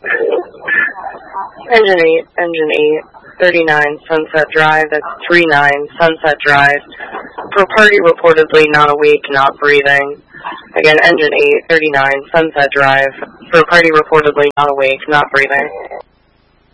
Engine 8, 39 Sunset Drive, that's 39 Sunset Drive. For party reportedly not awake, not breathing. Again, Engine 8, 39 Sunset Drive. For party reportedly not awake, not breathing.